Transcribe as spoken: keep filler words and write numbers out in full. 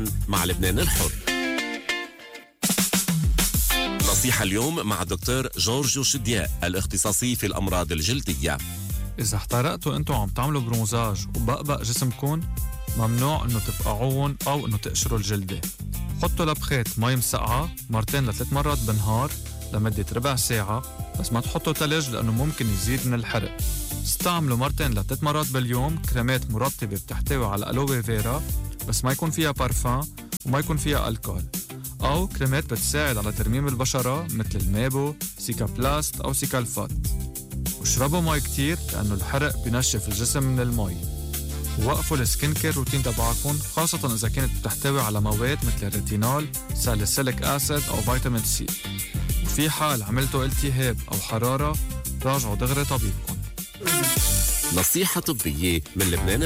مع لبنان الحر. نصيحة اليوم مع الدكتور جورج شدياء الاختصاصي في الأمراض الجلدية. إذا احترقتوا أنتوا عم تعملوا برونزاج وبقبق جسمكم، ممنوع أنه تفقعوهم أو أنه تقشروا الجلدة. حطوا لبخات مي مسقعة مرتين لثلاث مرات بالنهار لمدة ربع ساعة، بس ما تحطوا تلج لأنه ممكن يزيد من الحرق. استعملوا مرتين لثلاث مرات باليوم كريمات مرطبة بتحتوي على ألوي فيرا، بس ما يكون فيها بارفان وما يكون فيها الكول، أو كريمات بتساعد على ترميم البشرة مثل المابو، سيكا بلاست أو سيكالفات. واشربوا مي كتير لأنه الحرق بينشف الجسم من المي. ووقفوا السكين كير روتين تبعكم، خاصة إذا كانت بتحتوي على مواد مثل الريتينول، ساليسيليك أسيد أو فيتامين سي. وفي حال عملتوا التهاب أو حرارة، راجعوا دغري طبيبكم. نصيحة طبية من لبنان